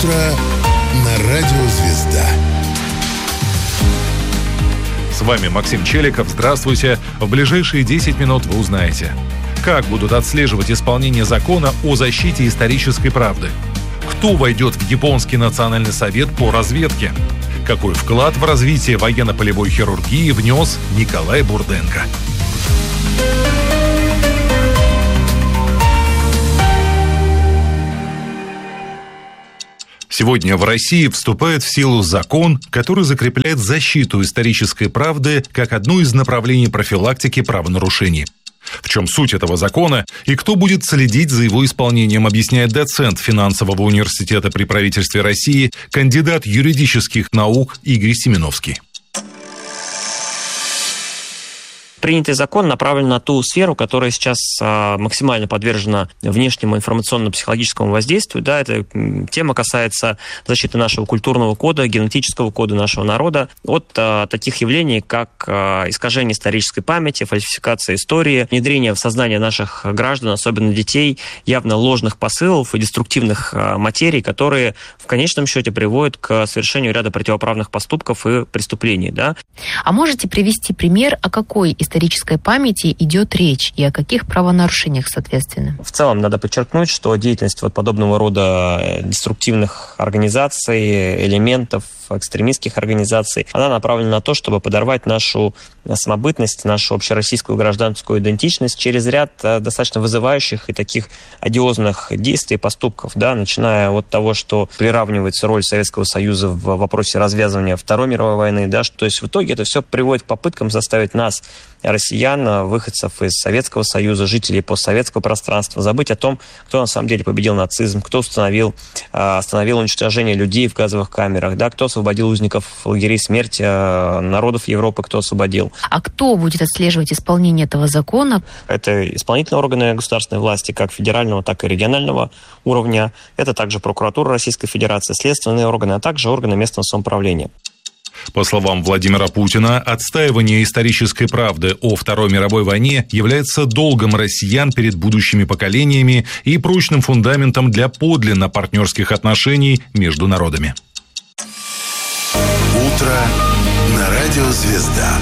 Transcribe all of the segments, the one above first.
утро на Радио Звезда. С вами Максим Челиков. Здравствуйте. В ближайшие 10 минут вы узнаете, как будут отслеживать исполнение закона о защите исторической правды, кто войдет в Японский национальный совет по разведке, какой вклад в развитие военно-полевой хирургии внес Николай Бурденко. Сегодня в России вступает в силу закон, который закрепляет защиту исторической правды как одно из направлений профилактики правонарушений. В чем суть этого закона и кто будет следить за его исполнением, объясняет доцент финансового университета при правительстве России, кандидат юридических наук Игорь Семеновский. Принятый закон направлен на ту сферу, которая сейчас максимально подвержена внешнему информационно-психологическому воздействию. Да, эта тема касается защиты нашего культурного кода, генетического кода нашего народа от таких явлений, как искажение исторической памяти, фальсификация истории, внедрение в сознание наших граждан, особенно детей, явно ложных посылов и деструктивных материй, которые в конечном счете приводят к совершению ряда противоправных поступков и преступлений. Да. А можете привести пример, о какой исторической памяти идет речь и о каких правонарушениях, соответственно? В целом надо подчеркнуть, что деятельность подобного рода деструктивных организаций, элементов, экстремистских организаций, она направлена на то, чтобы подорвать нашу самобытность, нашу общероссийскую гражданскую идентичность через ряд достаточно вызывающих и таких одиозных действий и поступков, да, начиная от того, что приравнивается роль Советского Союза в вопросе развязывания Второй мировой войны, да, то есть в итоге это все приводит к попыткам заставить нас, россиян, выходцев из Советского Союза, жителей постсоветского пространства, забыть о том, кто на самом деле победил нацизм, кто остановил уничтожение людей в газовых камерах, да, кто освободил узников лагерей смерти, народов Европы, кто освободил. А кто будет отслеживать исполнение этого закона? Это исполнительные органы государственной власти, как федерального, так и регионального уровня. Это также прокуратура Российской Федерации, следственные органы, а также органы местного самоуправления. По словам Владимира Путина, отстаивание исторической правды о Второй мировой войне является долгом россиян перед будущими поколениями и прочным фундаментом для подлинно партнерских отношений между народами. Утро на Радио Звезда.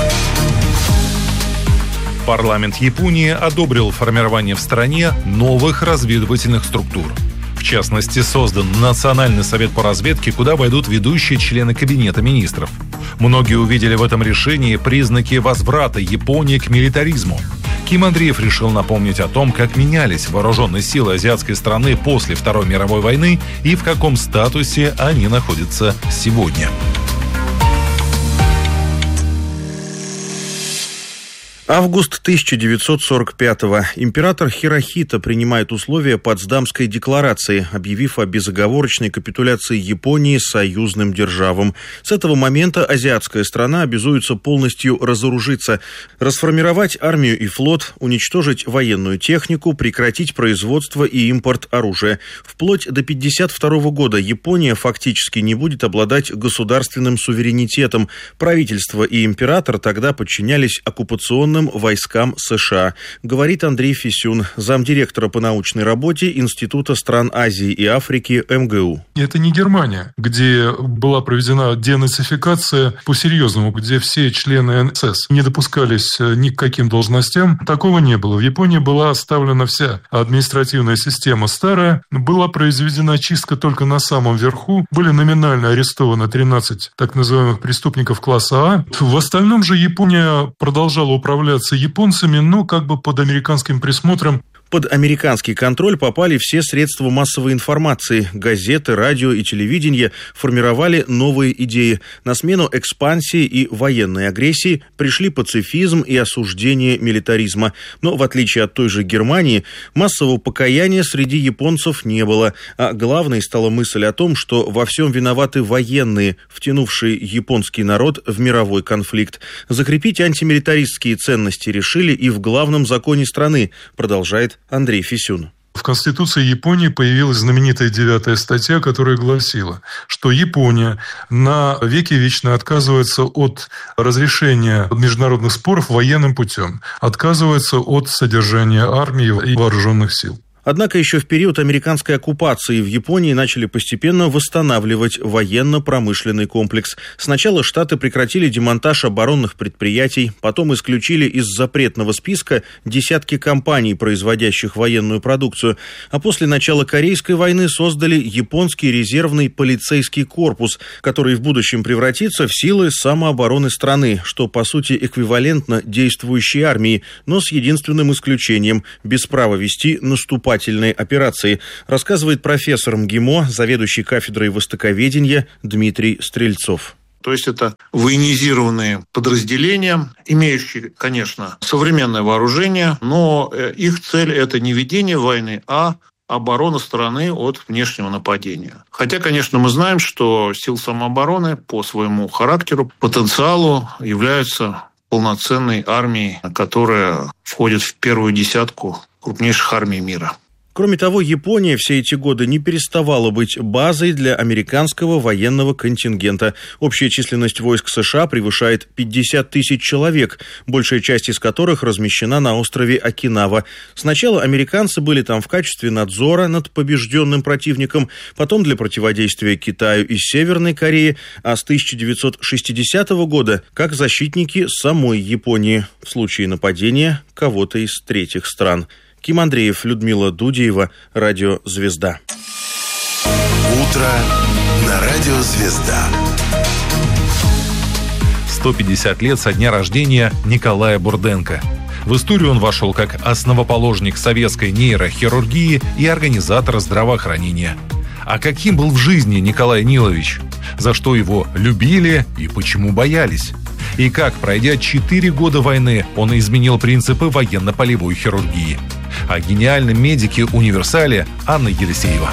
Парламент Японии одобрил формирование в стране новых разведывательных структур. В частности, создан Национальный совет по разведке, куда войдут ведущие члены Кабинета министров. Многие увидели в этом решении признаки возврата Японии к милитаризму. Ким Андреев решил напомнить о том, как менялись вооруженные силы азиатской страны после Второй мировой войны и в каком статусе они находятся сегодня. Август 1945-го. Император Хирохито принимает условия Потсдамской декларации, объявив о безоговорочной капитуляции Японии союзным державам. С этого момента азиатская страна обязуется полностью разоружиться, расформировать армию и флот, уничтожить военную технику, прекратить производство и импорт оружия. Вплоть до 1952 года Япония фактически не будет обладать государственным суверенитетом. Правительство и император тогда подчинялись оккупационным войскам США, говорит Андрей Фисюн, замдиректора по научной работе Института стран Азии и Африки МГУ. Это не Германия, где была проведена денацификация по-серьезному, где все члены НСС не допускались ни к каким должностям. Такого не было. В Японии была оставлена вся административная система старая, была произведена чистка только на самом верху, были номинально арестованы 13 так называемых преступников класса А. В остальном же Япония продолжала управляться японцами, но как бы под американским присмотром. Под американский контроль попали все средства массовой информации. Газеты, радио и телевидение формировали новые идеи. На смену экспансии и военной агрессии пришли пацифизм и осуждение милитаризма. Но, в отличие от той же Германии, массового покаяния среди японцев не было. А главной стала мысль о том, что во всем виноваты военные, втянувшие японский народ в мировой конфликт. Закрепить антимилитаристские ценности решили и в главном законе страны, продолжает Андрей Фисюн. В Конституции Японии появилась знаменитая 9-я статья, которая гласила, что Япония на веки вечно отказывается от разрешения международных споров военным путем, отказывается от содержания армии и вооруженных сил. Однако еще в период американской оккупации в Японии начали постепенно восстанавливать военно-промышленный комплекс. Сначала Штаты прекратили демонтаж оборонных предприятий, потом исключили из запретного списка десятки компаний, производящих военную продукцию, а после начала Корейской войны создали японский резервный полицейский корпус, который в будущем превратится в силы самообороны страны, что по сути эквивалентно действующей армии, но с единственным исключением – без права вести наступательные операции, рассказывает профессор МГИМО, заведующий кафедрой востоковедения Дмитрий Стрельцов. То есть это военизированные подразделения, имеющие, конечно, современное вооружение, но их цель – это не ведение войны, а оборона страны от внешнего нападения. Хотя, конечно, мы знаем, что силы самообороны по своему характеру, потенциалу являются полноценной армией, которая входит в первую десятку крупнейших армий мира. Кроме того, Япония все эти годы не переставала быть базой для американского военного контингента. Общая численность войск США превышает 50 тысяч человек, большая часть из которых размещена на острове Окинава. Сначала американцы были там в качестве надзора над побежденным противником, потом для противодействия Китаю и Северной Корее, а с 1960 года как защитники самой Японии в случае нападения кого-то из третьих стран. Ким Андреев, Людмила Дудеева, Радио «Звезда». Утро на Радио «Звезда». 150 лет со дня рождения Николая Бурденко. В историю он вошел как основоположник советской нейрохирургии и организатор здравоохранения. А каким был в жизни Николай Нилович? За что его любили и почему боялись? И как, пройдя 4 года войны, он изменил принципы военно-полевой хирургии? О гениальном медике-универсале Анна Елисеева.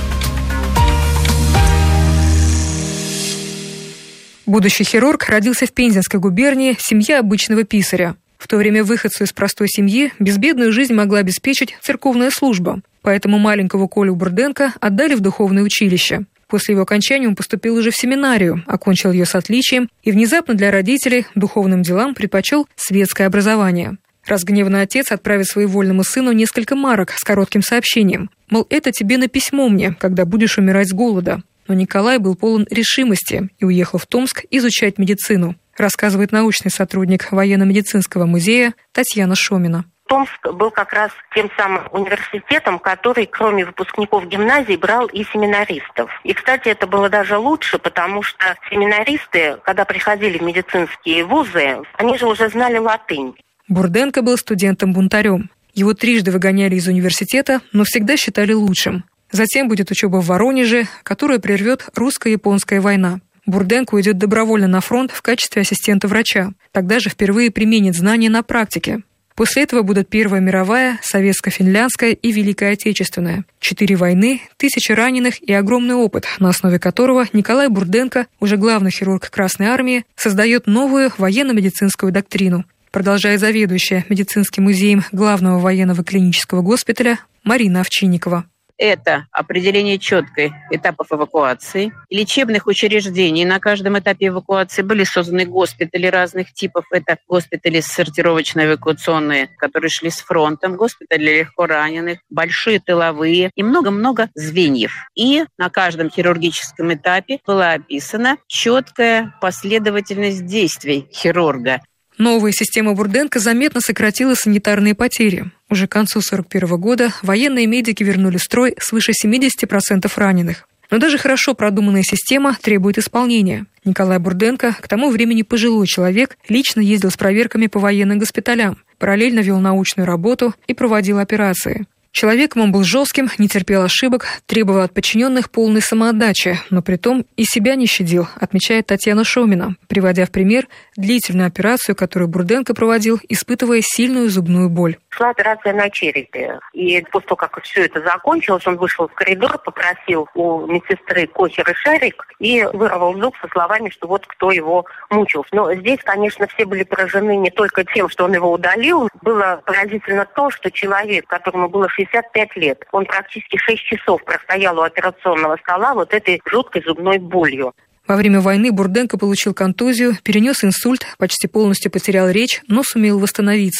Будущий хирург родился в Пензенской губернии, семья обычного писаря. В то время выходцу из простой семьи безбедную жизнь могла обеспечить церковная служба. Поэтому маленького Колю Бурденко отдали в духовное училище. После его окончания он поступил уже в семинарию, окончил ее с отличием и внезапно для родителей духовным делам предпочел светское образование. Разгневанный отец отправит своевольному сыну несколько марок с коротким сообщением. Мол, это тебе на письмо мне, когда будешь умирать с голода. Но Николай был полон решимости и уехал в Томск изучать медицину, рассказывает научный сотрудник военно-медицинского музея Татьяна Шомина. Томск был как раз тем самым университетом, который, кроме выпускников гимназий, брал и семинаристов. И, кстати, это было даже лучше, потому что семинаристы, когда приходили в медицинские вузы, они же уже знали латынь. Бурденко был студентом-бунтарем. Его трижды выгоняли из университета, но всегда считали лучшим. Затем будет учеба в Воронеже, которую прервет русско-японская война. Бурденко уйдет добровольно на фронт в качестве ассистента врача. Тогда же впервые применит знания на практике. После этого будут Первая мировая, Советско-финляндская и Великая Отечественная. 4 войны, 1000 раненых и огромный опыт, на основе которого Николай Бурденко, уже главный хирург Красной Армии, создает новую военно-медицинскую доктрину. Продолжает заведующая медицинским музеем главного военного клинического госпиталя Марина Овчинникова. Это определение четких этапов эвакуации, лечебных учреждений. На каждом этапе эвакуации были созданы госпитали разных типов. Это госпитали сортировочно-эвакуационные, которые шли с фронтом, госпитали легко раненых, большие тыловые и много-много звеньев. И на каждом хирургическом этапе была описана четкая последовательность действий хирурга. Новая система Бурденко заметно сократила санитарные потери. Уже к концу 1941 года военные медики вернули в строй свыше 70% раненых. Но даже хорошо продуманная система требует исполнения. Николай Бурденко, к тому времени пожилой человек, лично ездил с проверками по военным госпиталям, параллельно вел научную работу и проводил операции. Человеком он был жестким, не терпел ошибок, требовал от подчиненных полной самоотдачи, но притом и себя не щадил, отмечает Татьяна Шомина, приводя в пример длительную операцию, которую Бурденко проводил, испытывая сильную зубную боль. Шла операция на черепе. И после того, как все это закончилось, он вышел в коридор, попросил у медсестры кохер и шарик и вырвал зуб со словами, что вот кто его мучил. Но здесь, конечно, все были поражены не только тем, что он его удалил. Было поразительно то, что человек, которому было 65 лет, он практически 6 часов простоял у операционного стола вот этой жуткой зубной болью. Во время войны Бурденко получил контузию, перенес инсульт, почти полностью потерял речь, но сумел восстановиться.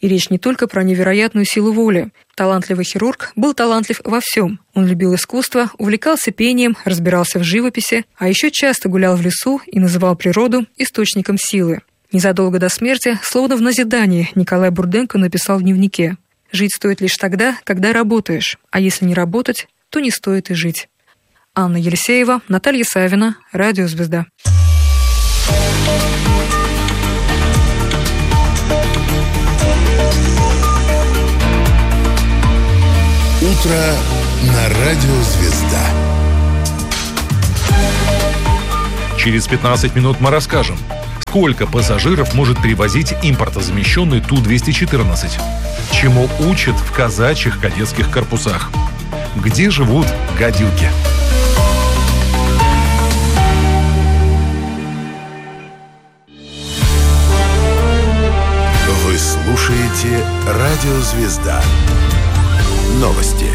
И речь не только про невероятную силу воли. Талантливый хирург был талантлив во всем. Он любил искусство, увлекался пением, разбирался в живописи, а еще часто гулял в лесу и называл природу источником силы. Незадолго до смерти, словно в назидании, Николай Бурденко написал в дневнике: «Жить стоит лишь тогда, когда работаешь, а если не работать, то не стоит и жить». Анна Елисеева, Наталья Савина, Радио «Звезда». Утро на Радио «Звезда». Через 15 минут мы расскажем, сколько пассажиров может перевозить импортозамещенный Ту-214, чему учат в казачьих кадетских корпусах, где живут гадюки. Вы слушаете Радио «Звезда». Новости.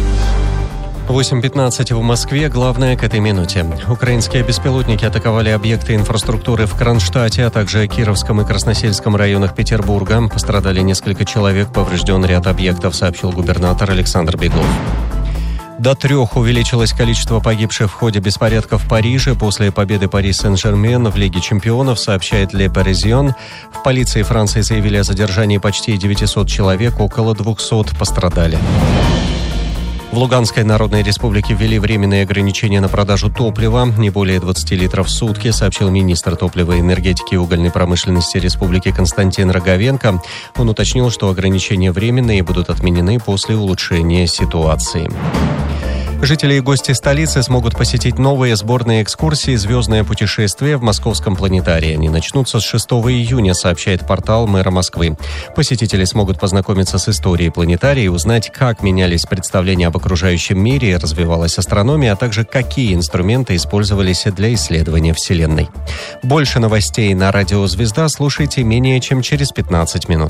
8:15 в Москве. Главное к этой минуте. Украинские беспилотники атаковали объекты инфраструктуры в Кронштадте, а также Кировском и Красносельском районах Петербурга. Пострадали несколько человек, поврежден ряд объектов, сообщил губернатор Александр Беглов. До 3 увеличилось количество погибших в ходе беспорядков в Париже после победы Пари Сен-Жермен в Лиге чемпионов, сообщает Le Parisien. В полиции Франции заявили о задержании почти 900 человек, около 200 пострадали. В Луганской Народной Республике ввели временные ограничения на продажу топлива, не более 20 литров в сутки, сообщил министр топлива, энергетики и угольной промышленности Республики Константин Роговенко. Он уточнил, что ограничения временные и будут отменены после улучшения ситуации. Жители и гости столицы смогут посетить новые сборные экскурсии «Звездное путешествие» в Московском планетарии. Они начнутся с 6 июня, сообщает портал мэра Москвы. Посетители смогут познакомиться с историей планетария и узнать, как менялись представления об окружающем мире и развивалась астрономия, а также какие инструменты использовались для исследования Вселенной. Больше новостей на Радио «Звезда» слушайте менее чем через 15 минут.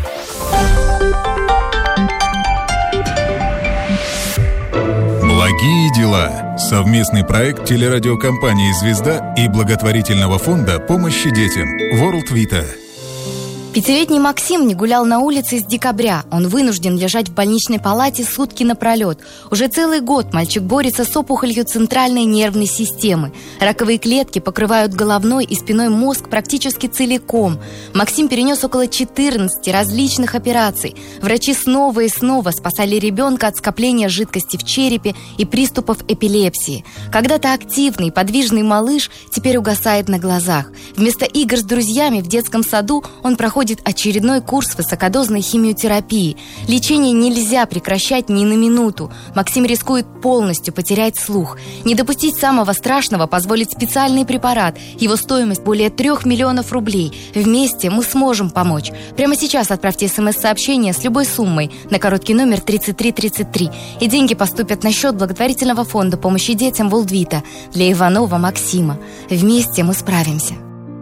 Благие дела. Совместный проект телерадиокомпании «Звезда» и благотворительного фонда помощи детям World Vita. 5-летний Максим не гулял на улице с декабря. Он вынужден лежать в больничной палате сутки напролет. Уже целый год мальчик борется с опухолью центральной нервной системы. Раковые клетки покрывают головной и спиной мозг практически целиком. Максим перенес около 14 различных операций. Врачи снова и снова спасали ребенка от скопления жидкости в черепе и приступов эпилепсии. Когда-то активный, подвижный малыш теперь угасает на глазах. Вместо игр с друзьями в детском саду он проходит очередной курс высокодозной химиотерапии. Лечение нельзя прекращать ни на минуту. Максим рискует полностью потерять слух. Не допустить самого страшного позволит специальный препарат. Его стоимость более 3 миллионов рублей. Вместе мы сможем помочь. Прямо сейчас отправьте смс-сообщение с любой суммой на короткий номер 3333. И деньги поступят на счет благотворительного фонда помощи детям World Vita для Иванова Максима. Вместе мы справимся.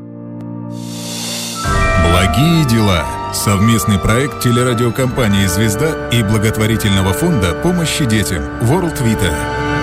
Благие дела. Совместный проект телерадиокомпании «Звезда» и благотворительного фонда помощи детям World Vita.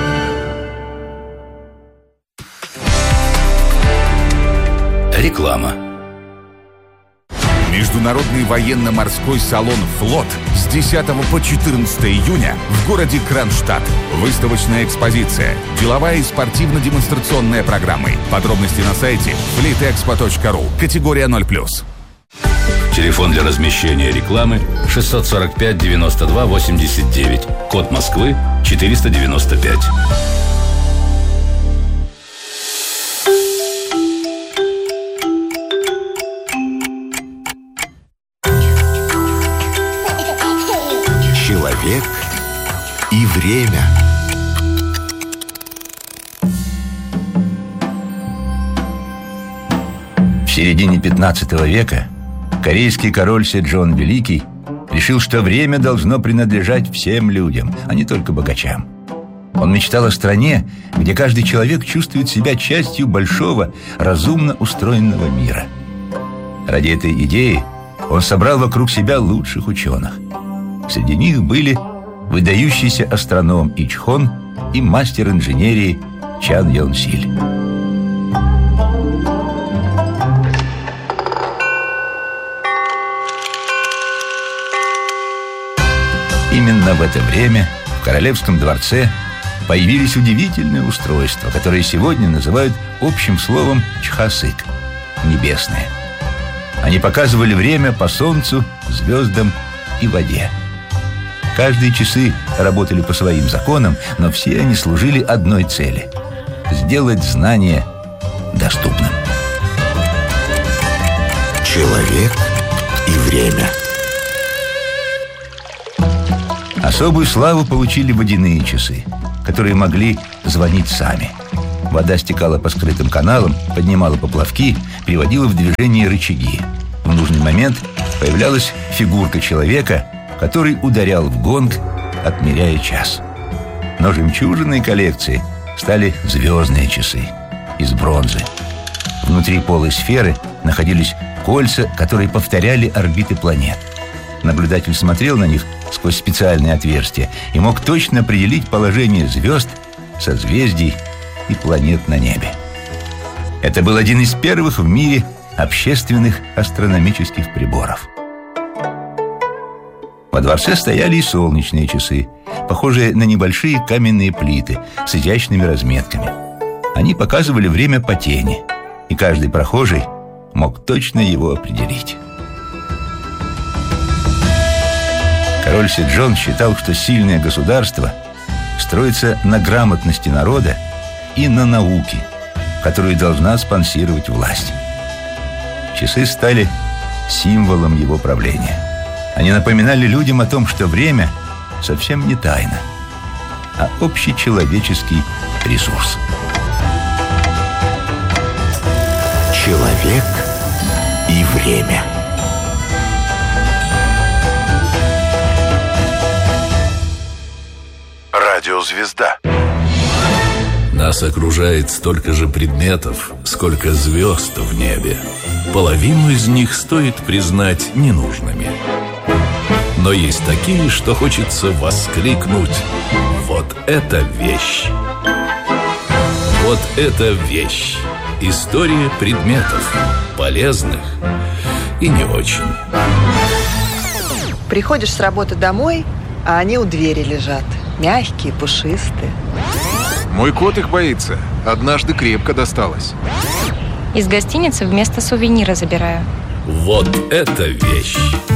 Реклама. Международный военно-морской салон «Флот» с 10 по 14 июня в городе Кронштадт. Выставочная экспозиция, деловая и спортивно-демонстрационная программы. Подробности на сайте fleetexpo.ru. Категория 0+. Телефон для размещения рекламы 645 92 89. Код Москвы 495. Человек и время. В середине 15 века корейский король Седжон Великий решил, что время должно принадлежать всем людям, а не только богачам. Он мечтал о стране, где каждый человек чувствует себя частью большого, разумно устроенного мира. Ради этой идеи он собрал вокруг себя лучших ученых. Среди них были выдающийся астроном Ичхон и мастер инженерии Чан Йон Силь. именно в это время в Королевском дворце появились удивительные устройства, которые сегодня называют общим словом чхасык – небесные. Они показывали время по солнцу, звездам и воде. Каждые часы работали по своим законам, но все они служили одной цели – сделать знание доступным. Человек и время. Особую славу получили водяные часы, которые могли звонить сами. Вода стекала по скрытым каналам, поднимала поплавки, приводила в движение рычаги. В нужный момент появлялась фигурка человека, который ударял в гонг, отмеряя час. Но жемчужиной коллекции стали звездные часы из бронзы. Внутри полой сферы находились кольца, которые повторяли орбиты планет. Наблюдатель смотрел на них сквозь специальные отверстия и мог точно определить положение звезд, созвездий и планет на небе. Это был один из первых в мире общественных астрономических приборов. Во дворце стояли и солнечные часы, похожие на небольшие каменные плиты с изящными разметками. Они показывали время по тени, и каждый прохожий мог точно его определить. Король Седжон считал, что сильное государство строится на грамотности народа и на науке, которую должна спонсировать власть. Часы стали символом его правления. Они напоминали людям о том, что время совсем не тайна, а общечеловеческий ресурс. Человек и время. Радиозвезда. Нас окружает столько же предметов, сколько звезд в небе. Половину из них стоит признать ненужными. Но есть такие, что хочется воскликнуть: вот это вещь! Вот это вещь! История предметов, полезных и не очень. Приходишь с работы домой, а они у двери лежат. Мягкие, пушистые. Мой кот их боится. Однажды крепко досталось. Из гостиницы вместо сувенира забираю. Вот это вещь!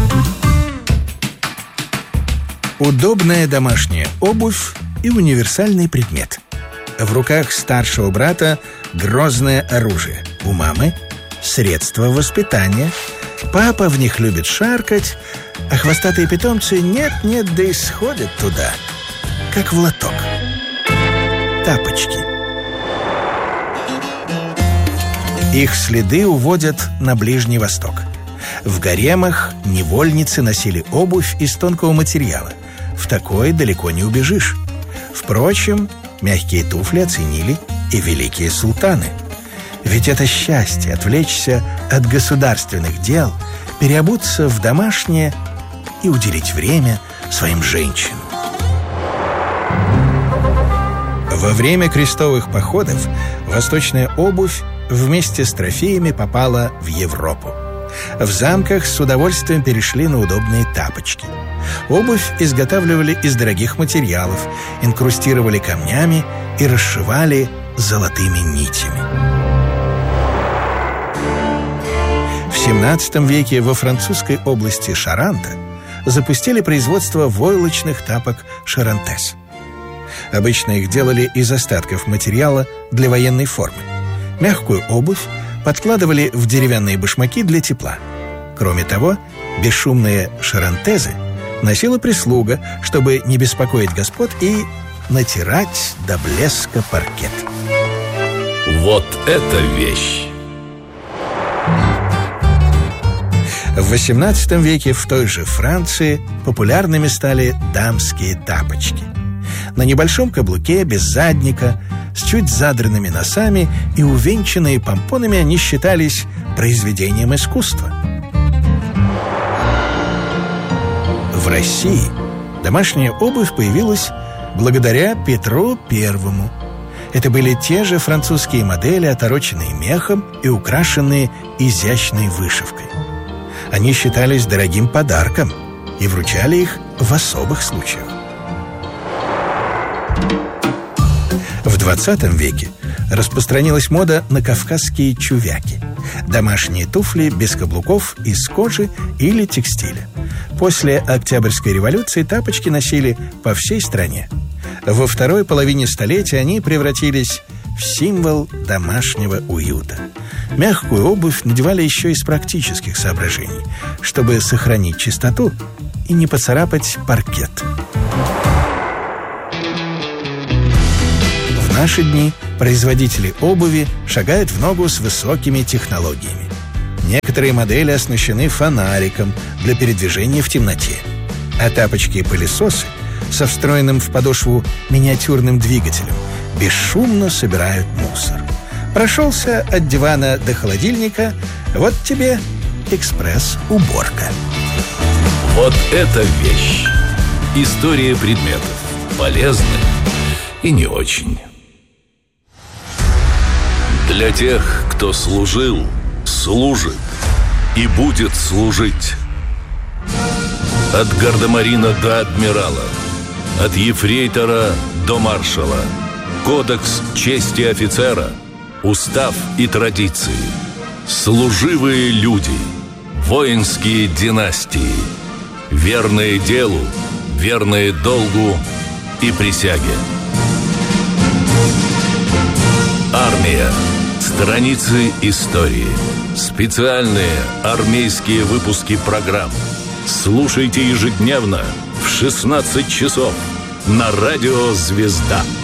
Удобная домашняя обувь и универсальный предмет. В руках старшего брата грозное оружие. У мамы средства воспитания. Папа в них любит шаркать, а хвостатые питомцы нет-нет, да и сходят туда, как в лоток. Тапочки. Их следы уводят на Ближний Восток. В гаремах невольницы носили обувь из тонкого материала. В такой далеко не убежишь. Впрочем, мягкие туфли оценили и великие султаны. Ведь это счастье — отвлечься от государственных дел, переобуться в домашнее и уделить время своим женщинам. Во время крестовых походов восточная обувь вместе с трофеями попала в Европу. В замках с удовольствием перешли на удобные тапочки. Обувь изготавливали из дорогих материалов, инкрустировали камнями и расшивали золотыми нитями. В XVII веке во французской области Шаранта запустили производство войлочных тапок «Шарантес». Обычно их делали из остатков материала для военной формы. Мягкую обувь подкладывали в деревянные башмаки для тепла. Кроме того, бесшумные шарантезы носила прислуга, чтобы не беспокоить господ и натирать до блеска паркет. Вот это вещь! В XVIII веке в той же Франции популярными стали дамские тапочки. На небольшом каблуке, без задника, с чуть задранными носами и увенчанные помпонами они считались произведением искусства. В России домашняя обувь появилась благодаря Петру Первому. Это были те же французские модели, отороченные мехом и украшенные изящной вышивкой. Они считались дорогим подарком и вручали их в особых случаях. В 20 веке распространилась мода на кавказские чувяки – домашние туфли без каблуков из кожи или текстиля. После Октябрьской революции тапочки носили по всей стране. Во второй половине столетия они превратились в символ домашнего уюта. Мягкую обувь надевали еще из практических соображений, чтобы сохранить чистоту и не поцарапать паркет. В наши дни производители обуви шагают в ногу с высокими технологиями. Некоторые модели оснащены фонариком для передвижения в темноте, а тапочки и пылесосы со встроенным в подошву миниатюрным двигателем бесшумно собирают мусор. Прошелся от дивана до холодильника, вот тебе экспресс-уборка. Вот это вещь. История предметов. Полезных и не очень. Для тех, кто служил, служит и будет служить. От гардемарина до адмирала, от ефрейтора до маршала. Кодекс чести офицера, устав и традиции. Служивые люди, воинские династии. Верные делу, верные долгу и присяге. Армия. Страницы истории. Специальные армейские выпуски программ. Слушайте ежедневно в 16 часов на радио «Звезда».